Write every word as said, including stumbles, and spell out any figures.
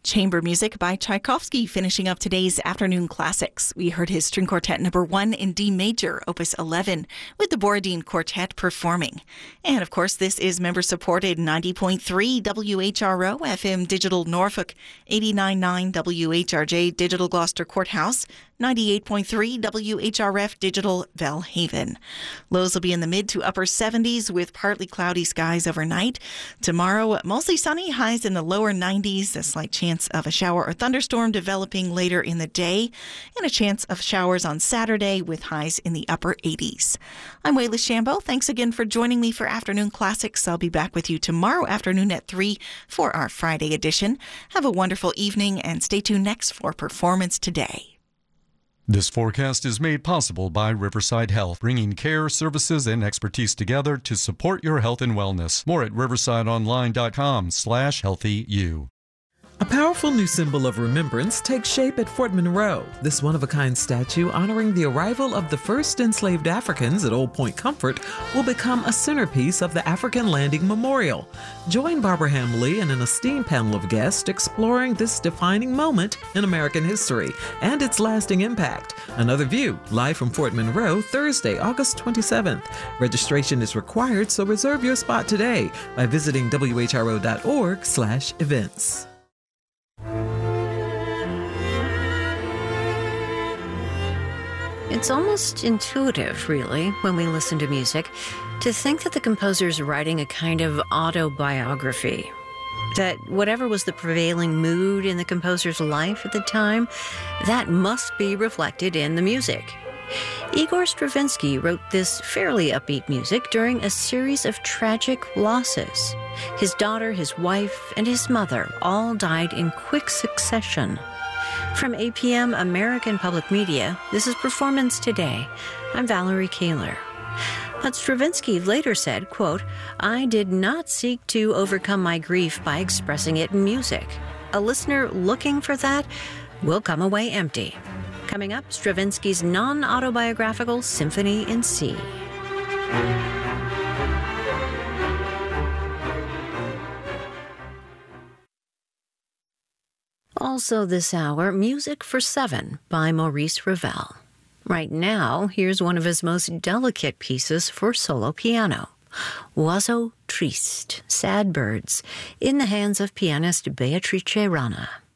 Chamber music by Tchaikovsky finishing up today's afternoon classics. We heard his string quartet number one in D major, opus eleven, with the Borodin Quartet performing. And of course, this is member-supported ninety point three W H R O F M Digital Norfolk, eighty-nine point nine W H R J Digital Gloucester Courthouse, ninety-eight point three W H R F Digital Belhaven. Lows will be in the mid to upper seventies with partly cloudy skies overnight. Tomorrow, mostly sunny, highs in the lower nineties, a slight chance of a shower or thunderstorm developing later in the day, and a chance of showers on Saturday with highs in the upper eighties. I'm Wayla Shambo. Thanks again for joining me for Afternoon Classics. I'll be back with you tomorrow afternoon at three for our Friday edition. Have a wonderful evening and stay tuned next for Performance Today. This forecast is made possible by Riverside Health, bringing care, services, and expertise together to support your health and wellness. More at riversideonline.com slash healthyu. A powerful new symbol of remembrance takes shape at Fort Monroe. This one-of-a-kind statue honoring the arrival of the first enslaved Africans at Old Point Comfort will become a centerpiece of the African Landing Memorial. Join Barbara Hamley and an esteemed panel of guests exploring this defining moment in American history and its lasting impact. Another View, live from Fort Monroe, Thursday, August twenty-seventh. Registration is required, so reserve your spot today by visiting W H R O dot org slash events. It's almost intuitive, really, when we listen to music, to think that the composer's writing a kind of autobiography. That whatever was the prevailing mood in the composer's life at the time, that must be reflected in the music. Igor Stravinsky wrote this fairly upbeat music during a series of tragic losses. His daughter, his wife, and his mother all died in quick succession. From A P M American Public Media, this is Performance Today. I'm Valerie Kaler. But Stravinsky later said, quote, "I did not seek to overcome my grief by expressing it in music. A listener looking for that will come away empty." Coming up, Stravinsky's non-autobiographical Symphony in C. Also this hour, Music for Seven by Maurice Ravel. Right now, here's one of his most delicate pieces for solo piano, Oiseaux Tristes, Sad Birds, in the hands of pianist Beatrice Rana.